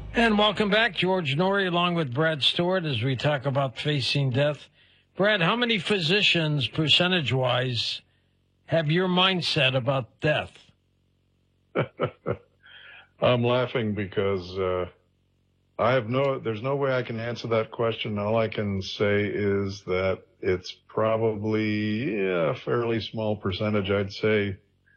And welcome back, George Norrie, along with Brad Stewart, as we talk about facing death. Brad, how many physicians, percentage-wise, have your mindset about death? I'm laughing because there's no way I can answer that question. All I can say is that it's probably a fairly small percentage. I'd say,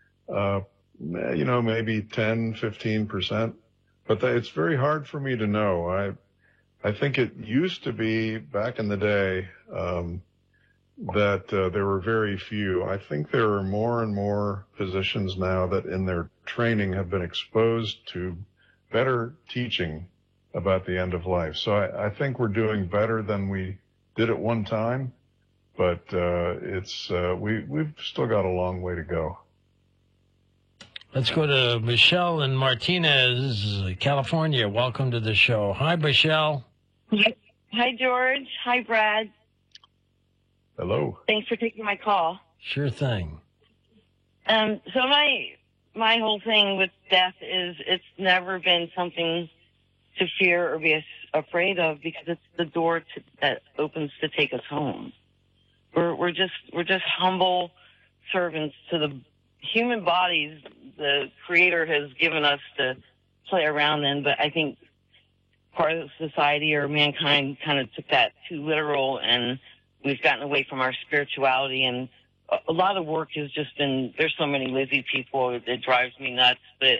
maybe 10, 15%. But it's very hard for me to know. I think it used to be back in the day that there were very few. I think there are more and more physicians now that in their training have been exposed to better teaching about the end of life. So I think we're doing better than we did at one time, but we've still got a long way to go. Let's go to Michelle in Martinez, California. Welcome to the show. Hi, Michelle. Hi, George. Hi, Brad. Hello. Thanks for taking my call. Sure thing. So my whole thing with death is it's never been something to fear or be afraid of, because it's the door that opens to take us home. We're just humble servants to the human bodies the Creator has given us to play around in. But I think part of society or mankind kind of took that too literal, and we've gotten away from our spirituality. And a lot of work has just been, there's so many lazy people, it drives me nuts. But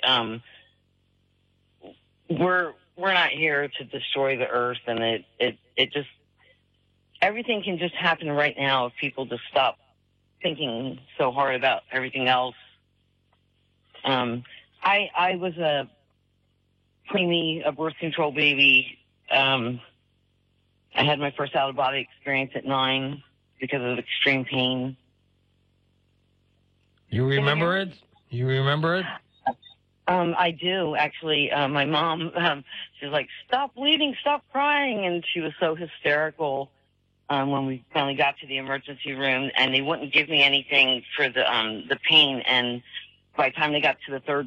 we're not here to destroy the earth, and it just, everything can just happen right now if people just stop thinking so hard about everything else. I was a preemie, a birth control baby. I had my first out-of-body experience at 9 because of extreme pain. You remember it? You remember it? I do, actually. My mom, she was like, "Stop bleeding, stop crying." And she was so hysterical when we finally got to the emergency room, and they wouldn't give me anything for the pain. And by the time they got to the third